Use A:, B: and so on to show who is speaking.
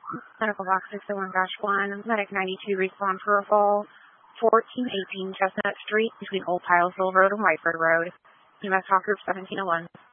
A: Medical box 601-1, Medic 92, respond for a fall, 1418 Chestnut Street between Old Tilesville Road and Whiteford Road. EMS Talk Group 1701.